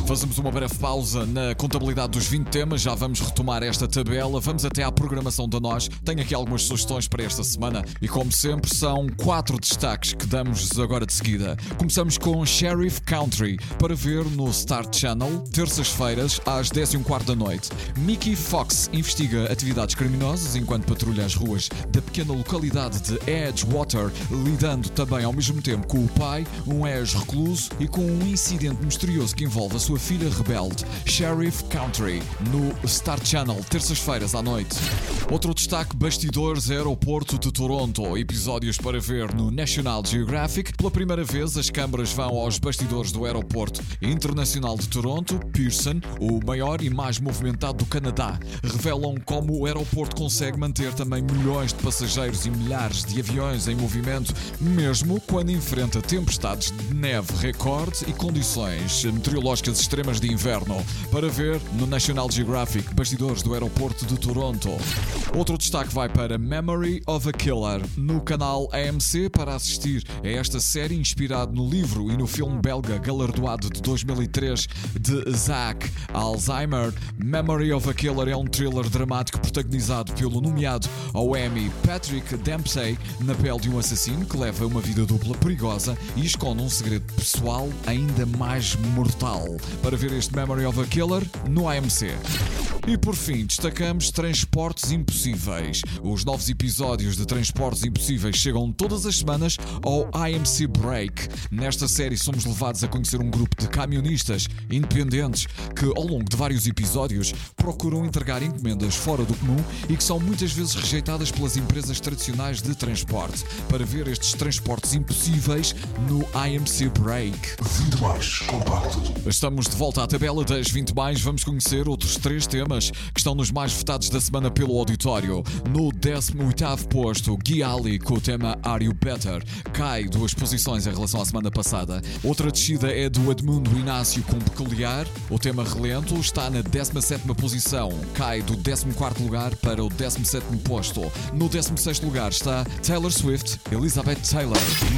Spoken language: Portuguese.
Fazemos uma breve pausa na contabilidade dos 20 temas, já vamos retomar esta tabela, vamos até à programação da Nós. Tenho aqui algumas sugestões para esta semana e, como sempre, são 4 destaques que damos agora de seguida. Começamos com Sheriff Country, para ver no Star Channel, terças-feiras, às 10h15 da noite. Mickey Fox investiga atividades criminosas enquanto patrulha as ruas da pequena localidade de Edgewater, lidando também ao mesmo tempo com o pai, um ex-recluso, e com um incidente misterioso que envolve a sua filha rebelde. Sheriff Country, no Star Channel, terças-feiras à noite. Outro destaque, Bastidores Aeroporto de Toronto, episódios para ver no National Geographic. Pela primeira vez, as câmaras vão aos bastidores do Aeroporto Internacional de Toronto. Pearson, o maior e mais movimentado do Canadá, revelam como o aeroporto consegue manter também milhões de passageiros e milhares de aviões em movimento, mesmo quando enfrenta tempestades de neve recorde e condições meteorológicas extremas de inverno. Para ver no National Geographic, bastidores do Aeroporto de Toronto. Outro destaque vai para Memory of a Killer, no canal AMC, para assistir a esta série inspirada no livro e no filme belga galardoado de 2003 de Zach Alzheimer. Memory of a Killer é um thriller dramático protagonizado pelo nomeado ao Emmy Patrick Dempsey, na pele de um assassino que leva uma vida dupla perigosa e esconde um segredo pessoal ainda mais mortal. Para ver este Memory of a Killer no AMC. E por fim, destacamos Transportes Impossíveis. Os novos episódios de Transportes Impossíveis chegam todas as semanas ao AMC Break. Nesta série somos levados a conhecer um grupo de camionistas independentes que, ao longo de vários episódios, procuram entregar encomendas fora do comum e que são muitas vezes rejeitadas pelas empresas tradicionais de transporte. Para ver estes Transportes Impossíveis no AMC Break. 20 mais compacto. Estamos de volta à tabela das 20 mais. Vamos conhecer outros 3 temas que estão nos mais votados da semana pelo auditório. No 18º posto, Gui Ali com o tema Are You Better? Cai 2 posições em relação à semana passada. Outra descida é do Edmundo Inácio com Peculiar. O tema Relento está na 17ª posição. Cai do 14º lugar para o 17º posto. No 16º lugar está Taylor Swift, Elizabeth Taylor.